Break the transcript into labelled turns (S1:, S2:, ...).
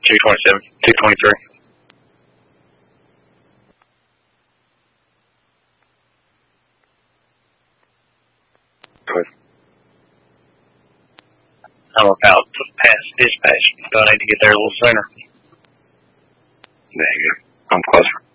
S1: 227, 223.
S2: Good.
S1: I'm about to pass dispatch, so I need to get there a little sooner.
S2: There you go. I'm closer.